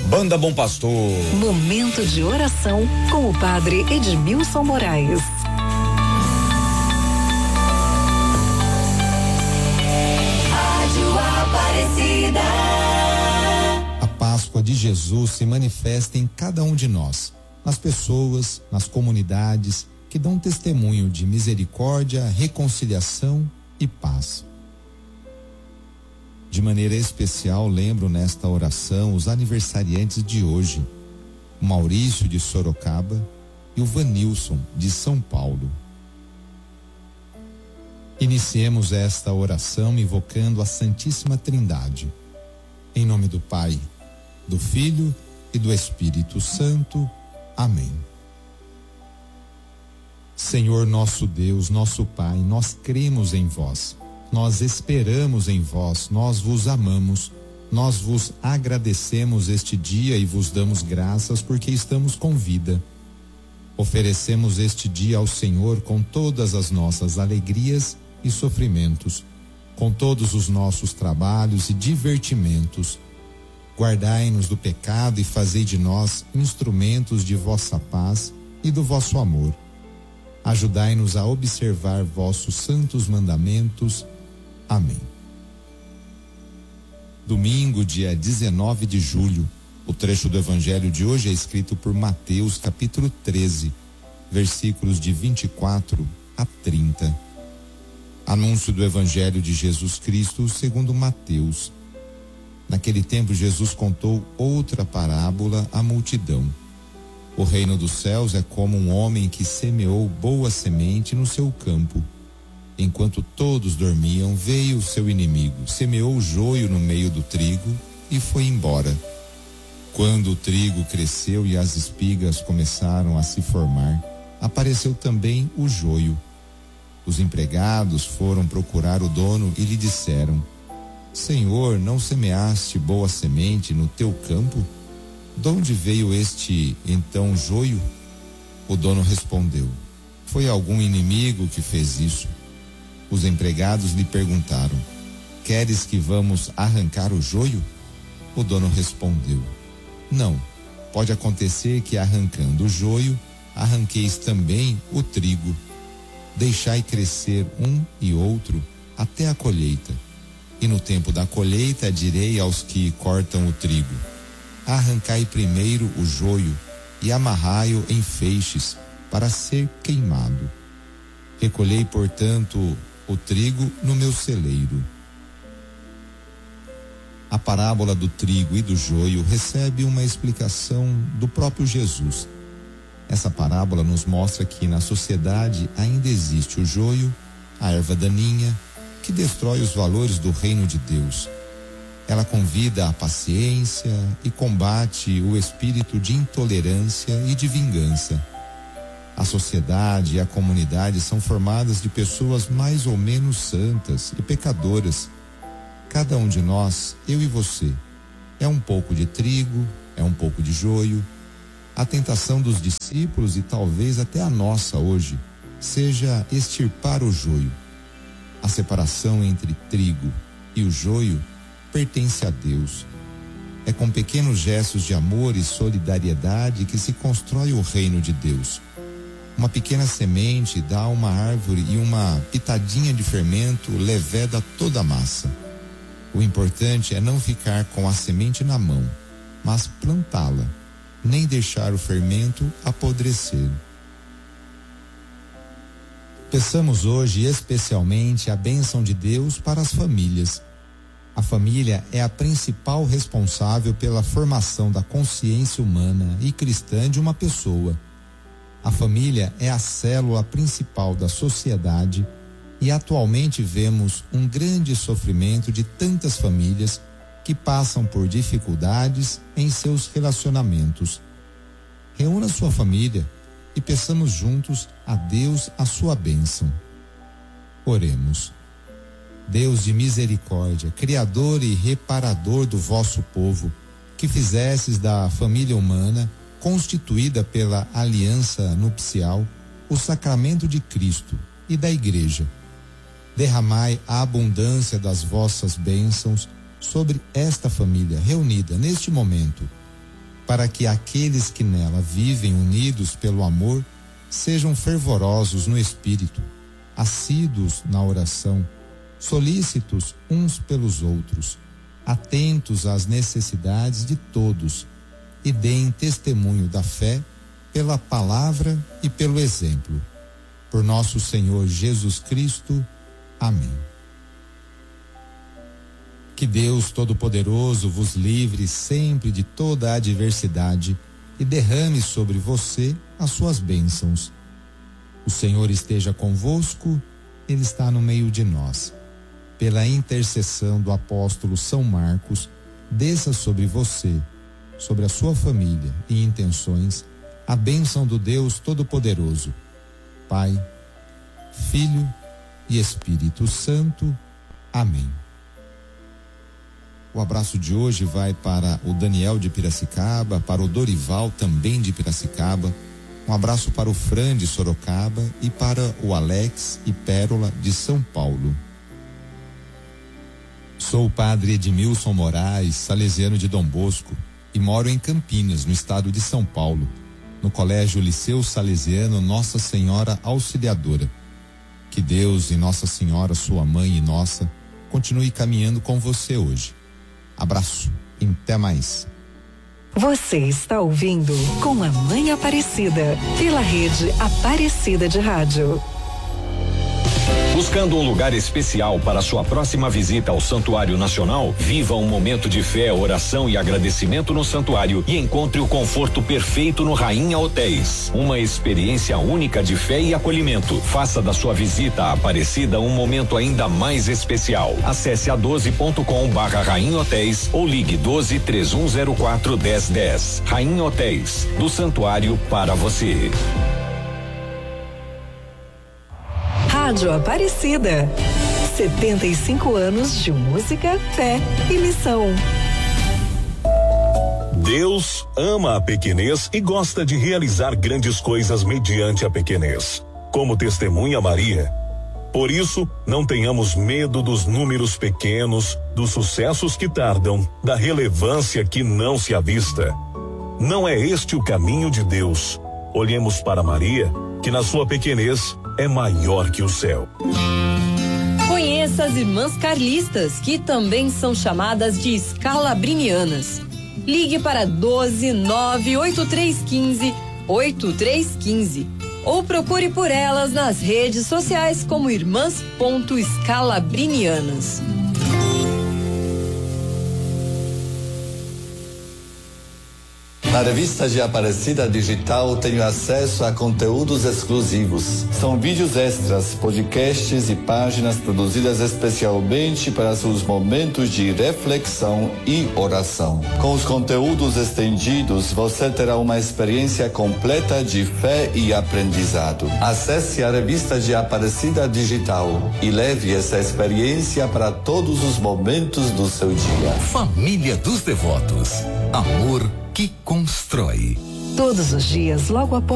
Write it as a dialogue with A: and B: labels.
A: Banda Bom Pastor.
B: Momento de oração com o Padre Edmilson Moraes. Rádio Aparecida.
C: A Páscoa de Jesus se manifesta em cada um de nós, nas pessoas, nas comunidades que dão testemunho de misericórdia, reconciliação e paz. De maneira especial, lembro nesta oração os aniversariantes de hoje, o Maurício de Sorocaba e o Vanilson de São Paulo. Iniciemos esta oração invocando a Santíssima Trindade. Em nome do Pai, do Filho e do Espírito Santo. Amém. Senhor nosso Deus, nosso Pai, nós cremos em vós. Nós esperamos em vós, nós vos amamos, nós vos agradecemos este dia e vos damos graças porque estamos com vida. Oferecemos este dia ao Senhor com todas as nossas alegrias e sofrimentos, com todos os nossos trabalhos e divertimentos. Guardai-nos do pecado e fazei de nós instrumentos de vossa paz e do vosso amor. Ajudai-nos a observar vossos santos mandamentos. Amém. Domingo, dia 19 de julho, o trecho do Evangelho de hoje é escrito por Mateus, capítulo 13, versículos de 24 a 30. Anúncio do Evangelho de Jesus Cristo segundo Mateus. Naquele tempo, Jesus contou outra parábola à multidão. O reino dos céus é como um homem que semeou boa semente no seu campo. Enquanto todos dormiam, veio o seu inimigo, semeou o joio no meio do trigo e foi embora. Quando o trigo cresceu e as espigas começaram a se formar, apareceu também o joio. Os empregados foram procurar o dono e lhe disseram: Senhor, não semeaste boa semente no teu campo? De onde veio este, então, joio? O dono respondeu: Foi algum inimigo que fez isso. Os empregados lhe perguntaram: Queres que vamos arrancar o joio? O dono respondeu: Não, pode acontecer que arrancando o joio, arranqueis também o trigo. Deixai crescer um e outro até a colheita. E no tempo da colheita direi aos que cortam o trigo: Arrancai primeiro o joio e amarrai-o em feixes para ser queimado. Recolhei, portanto, o trigo no meu celeiro. A parábola do trigo e do joio recebe uma explicação do próprio Jesus. Essa parábola nos mostra que na sociedade ainda existe o joio, a erva daninha, que destrói os valores do reino de Deus. Ela convida à paciência e combate o espírito de intolerância e de vingança. A sociedade e a comunidade são formadas de pessoas mais ou menos santas e pecadoras. Cada um de nós, eu e você, é um pouco de trigo, é um pouco de joio. A tentação dos discípulos e talvez até a nossa hoje seja extirpar o joio. A separação entre trigo e o joio pertence a Deus. É com pequenos gestos de amor e solidariedade que se constrói o reino de Deus. Uma pequena semente dá uma árvore e uma pitadinha de fermento leveda toda a massa. O importante é não ficar com a semente na mão, mas plantá-la, nem deixar o fermento apodrecer. Peçamos hoje especialmente a bênção de Deus para as famílias. A família é a principal responsável pela formação da consciência humana e cristã de uma pessoa. A família é a célula principal da sociedade e atualmente vemos um grande sofrimento de tantas famílias que passam por dificuldades em seus relacionamentos. Reúna sua família e peçamos juntos a Deus a sua bênção. Oremos. Deus de misericórdia, Criador e reparador do vosso povo, que fizestes da família humana, constituída pela aliança nupcial, o sacramento de Cristo e da Igreja. Derramai a abundância das vossas bênçãos sobre esta família reunida neste momento para que aqueles que nela vivem unidos pelo amor sejam fervorosos no espírito, assíduos na oração, solícitos uns pelos outros, atentos às necessidades de todos e deem testemunho da fé pela palavra e pelo exemplo. Por nosso Senhor Jesus Cristo. Amém. Que Deus Todo-Poderoso vos livre sempre de toda a adversidade e derrame sobre você as suas bênçãos. O Senhor esteja convosco, Ele está no meio de nós. Pela intercessão do apóstolo São Marcos, desça sobre você, sobre a sua família e intenções, a bênção do Deus Todo-Poderoso, Pai, Filho e Espírito Santo. Amém. O abraço de hoje vai para o Daniel de Piracicaba, para o Dorival também de Piracicaba, um abraço para o Fran de Sorocaba e para o Alex e Pérola de São Paulo. Sou o padre Edmilson Moraes, salesiano de Dom Bosco, e moro em Campinas, no estado de São Paulo, no Colégio Liceu Salesiano Nossa Senhora Auxiliadora. Que Deus e Nossa Senhora, sua mãe e nossa, continue caminhando com você hoje. Abraço e até mais.
B: Você está ouvindo Com a Mãe Aparecida, pela rede Aparecida de Rádio.
A: Buscando um lugar especial para sua próxima visita ao Santuário Nacional? Viva um momento de fé, oração e agradecimento no santuário e encontre o conforto perfeito no Rainha Hotéis. Uma experiência única de fé e acolhimento. Faça da sua visita à Aparecida um momento ainda mais especial. Acesse a12.com/Rainha Hotéis ou ligue 12-3104-1010. Rainha Hotéis, do santuário para você.
B: Rádio Aparecida. 75 anos de música, fé e missão.
D: Deus ama a pequenez e gosta de realizar grandes coisas mediante a pequenez, como testemunha Maria. Por isso, não tenhamos medo dos números pequenos, dos sucessos que tardam, da relevância que não se avista. Não é este o caminho de Deus. Olhemos para Maria, que na sua pequenez é maior que o céu.
E: Conheça as irmãs carlistas, que também são chamadas de escalabrinianas. Ligue para 12-98315-8315 ou procure por elas nas redes sociais como irmãs.escalabrinianas.
F: Na revista de Aparecida Digital tenho acesso a conteúdos exclusivos. São vídeos extras, podcasts e páginas produzidas especialmente para seus momentos de reflexão e oração. Com os conteúdos estendidos, você terá uma experiência completa de fé e aprendizado. Acesse a revista de Aparecida Digital e leve essa experiência para todos os momentos do seu dia.
G: Família dos Devotos. Amor que constrói.
B: Todos os dias, logo após